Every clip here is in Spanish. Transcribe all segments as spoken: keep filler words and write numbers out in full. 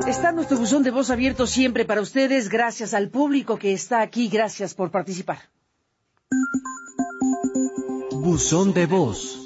Está nuestro buzón de voz abierto siempre para ustedes. Gracias al público que está aquí. Gracias por participar. Buzón de voz.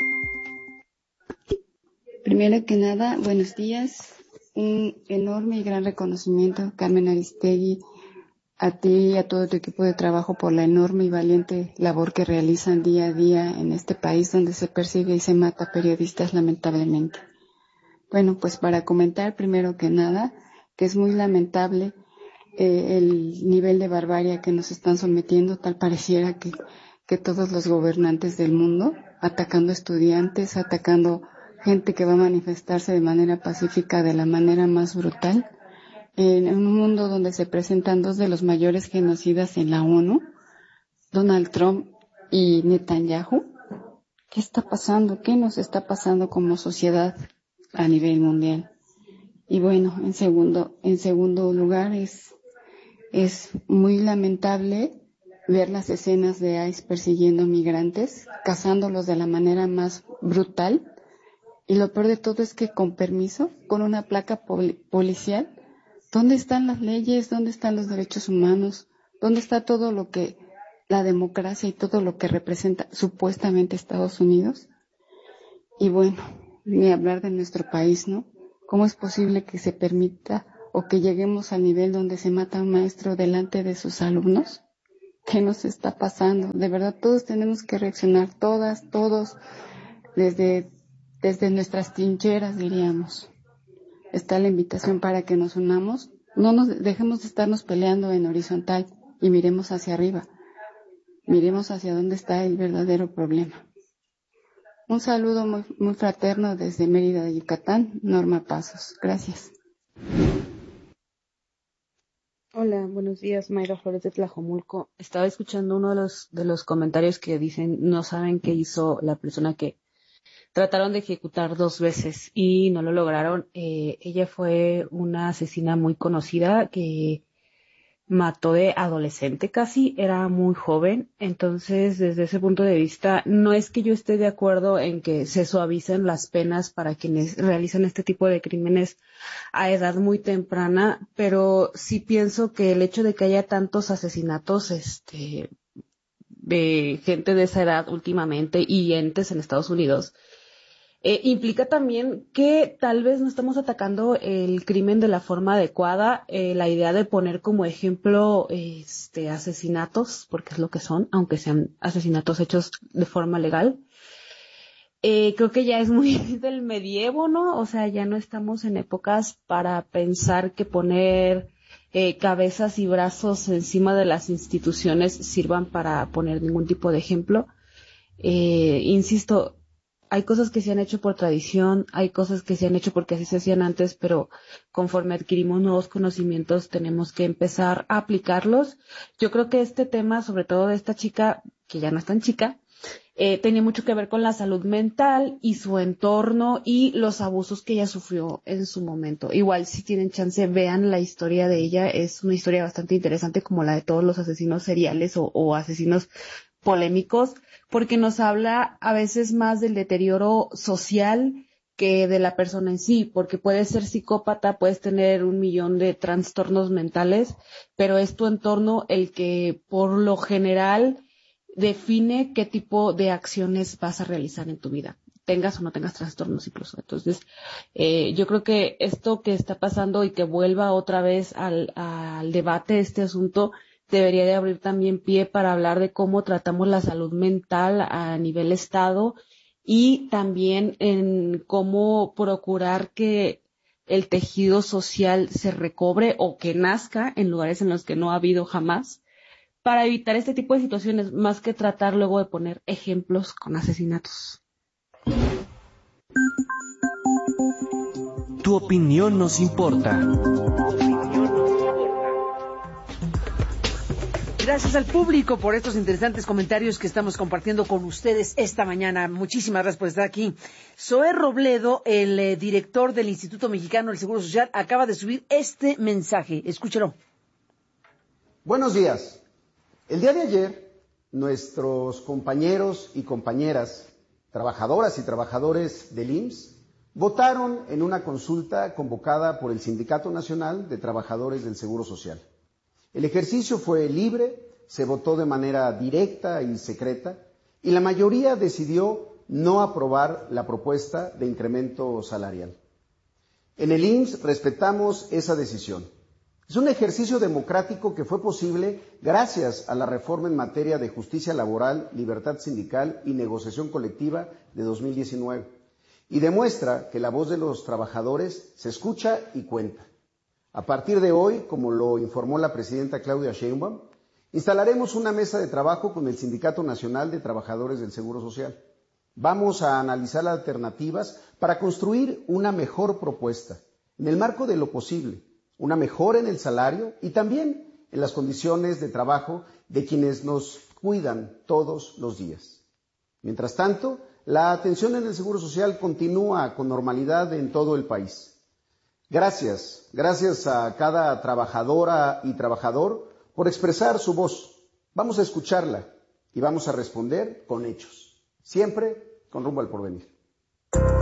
Primero que nada, buenos días. Un enorme y gran reconocimiento, Carmen Aristegui, a ti y a todo tu equipo de trabajo por la enorme y valiente labor que realizan día a día en este país donde se persigue y se mata periodistas lamentablemente. Bueno, pues para comentar primero que nada, que es muy lamentable eh, el nivel de barbarie que nos están sometiendo, tal pareciera que, que todos los gobernantes del mundo, atacando estudiantes, atacando gente que va a manifestarse de manera pacífica de la manera más brutal, en un mundo donde se presentan dos de los mayores genocidas en la ONU, Donald Trump y Netanyahu. ¿Qué está pasando? ¿Qué nos está pasando como sociedad a nivel mundial? Y bueno, en segundo, en segundo lugar es, es muy lamentable ver las escenas de ICE persiguiendo migrantes, cazándolos de la manera más brutal, y lo peor de todo es que con permiso, con una placa pol- policial. ¿Dónde están las leyes? ¿Dónde están los derechos humanos? ¿Dónde está todo lo que, la democracia y todo lo que representa supuestamente Estados Unidos? Y bueno, ni hablar de nuestro país, ¿no? ¿Cómo es posible que se permita o que lleguemos al nivel donde se mata a un maestro delante de sus alumnos? ¿Qué nos está pasando? De verdad, todos tenemos que reaccionar, todas, todos, desde, desde nuestras trincheras, diríamos. Está la invitación para que nos unamos. No nos dejemos de estarnos peleando en horizontal y miremos hacia arriba. Miremos hacia dónde está el verdadero problema. Un saludo muy, muy fraterno desde Mérida de Yucatán, Norma Pasos. Gracias. Hola, buenos días, Mayra Flores de Tlajomulco. Estaba escuchando uno de los de los comentarios que dicen no saben qué hizo la persona que trataron de ejecutar dos veces y no lo lograron. Eh, ella fue una asesina muy conocida que mató de adolescente casi, era muy joven. Entonces, desde ese punto de vista, no es que yo esté de acuerdo en que se suavicen las penas para quienes realizan este tipo de crímenes a edad muy temprana, pero sí pienso que el hecho de que haya tantos asesinatos, este, de gente de esa edad últimamente y entes en Estados Unidos, Eh, implica también que tal vez no estamos atacando el crimen de la forma adecuada. Eh, la idea de poner como ejemplo este asesinatos, porque es lo que son, aunque sean asesinatos hechos de forma legal, eh, creo que ya es muy del medievo, ¿no? O sea, ya no estamos en épocas para pensar que poner eh, cabezas y brazos encima de las instituciones sirvan para poner ningún tipo de ejemplo. Eh, insisto, hay cosas que se han hecho por tradición, hay cosas que se han hecho porque así se hacían antes, pero conforme adquirimos nuevos conocimientos tenemos que empezar a aplicarlos. Yo creo que este tema, sobre todo de esta chica, que ya no es tan chica, eh, tenía mucho que ver con la salud mental y su entorno y los abusos que ella sufrió en su momento. Igual, si tienen chance, vean la historia de ella. Es una historia bastante interesante, como la de todos los asesinos seriales o, o asesinos polémicos, porque nos habla a veces más del deterioro social que de la persona en sí, porque puedes ser psicópata, puedes tener un millón de trastornos mentales, pero es tu entorno el que por lo general define qué tipo de acciones vas a realizar en tu vida, tengas o no tengas trastornos incluso. Entonces, eh, yo creo que esto que está pasando y que vuelva otra vez al, al debate este asunto, debería de abrir también pie para hablar de cómo tratamos la salud mental a nivel estado y también en cómo procurar que el tejido social se recobre o que nazca en lugares en los que no ha habido jamás, para evitar este tipo de situaciones, más que tratar luego de poner ejemplos con asesinatos. Tu opinión nos importa. Gracias al público por estos interesantes comentarios que estamos compartiendo con ustedes esta mañana. Muchísimas gracias por estar aquí. Zoé Robledo, el eh, director del Instituto Mexicano del Seguro Social, acaba de subir este mensaje. Escúchelo. Buenos días. El día de ayer, nuestros compañeros y compañeras, trabajadoras y trabajadores del I M S S, votaron en una consulta convocada por el Sindicato Nacional de Trabajadores del Seguro Social. El ejercicio fue libre, se votó de manera directa y secreta, y la mayoría decidió no aprobar la propuesta de incremento salarial. En el I M S S respetamos esa decisión. Es un ejercicio democrático que fue posible gracias a la reforma en materia de justicia laboral, libertad sindical y negociación colectiva de dos mil diecinueve, y demuestra que la voz de los trabajadores se escucha y cuenta. A partir de hoy, como lo informó la presidenta Claudia Sheinbaum, instalaremos una mesa de trabajo con el Sindicato Nacional de Trabajadores del Seguro Social. Vamos a analizar alternativas para construir una mejor propuesta, en el marco de lo posible, una mejora en el salario y también en las condiciones de trabajo de quienes nos cuidan todos los días. Mientras tanto, la atención en el Seguro Social continúa con normalidad en todo el país. Gracias, gracias a cada trabajadora y trabajador por expresar su voz. Vamos a escucharla y vamos a responder con hechos, siempre con rumbo al porvenir.